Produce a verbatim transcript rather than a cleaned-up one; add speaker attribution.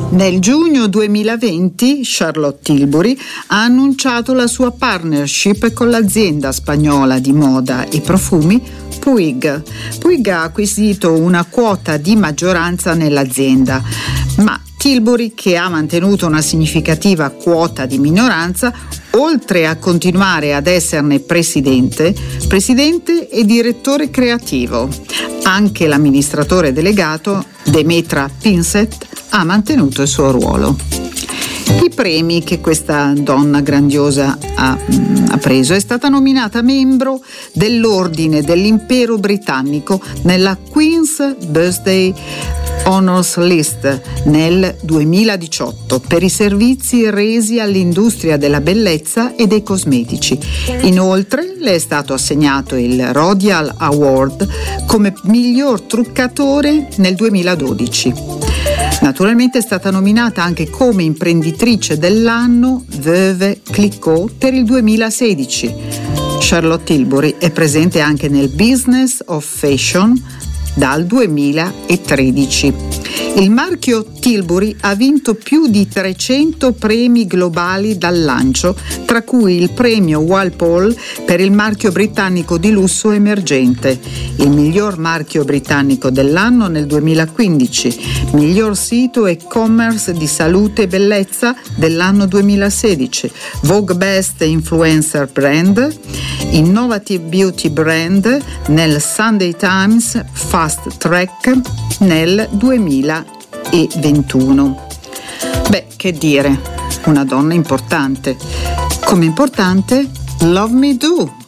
Speaker 1: Nel giugno duemilaventi Charlotte Tilbury ha annunciato la sua partnership con l'azienda spagnola di moda e profumi Puig. Puig ha acquisito una quota di maggioranza nell'azienda, ma Tilbury, che ha mantenuto una significativa quota di minoranza, oltre a continuare ad esserne presidente, presidente e direttore creativo. Anche l'amministratore delegato, Demetra Pinsent, ha mantenuto il suo ruolo. I premi che questa donna grandiosa ha, ha preso: è stata nominata membro dell'Ordine dell'Impero Britannico nella Queen's Birthday Honours List nel duemiladiciotto per i servizi resi all'industria della bellezza e dei cosmetici. Inoltre le è stato assegnato il Rodial Award come miglior truccatore nel duemiladodici. Naturalmente è stata nominata anche come imprenditrice dell'anno Veuve Clicquot per il duemilasedici. Charlotte Tilbury è presente anche nel Business of Fashion dal duemilatredici. Il marchio Tilbury ha vinto più di trecento premi globali dal lancio, tra cui il premio Walpole per il marchio britannico di lusso emergente, il miglior marchio britannico dell'anno nel duemilaquindici, miglior sito e-commerce di salute e bellezza dell'anno duemilasedici, Vogue Best Influencer Brand, Innovative Beauty Brand nel Sunday Times Fast Track nel duemilaventuno. Beh, che dire, una donna importante. Come importante, Love Me Do.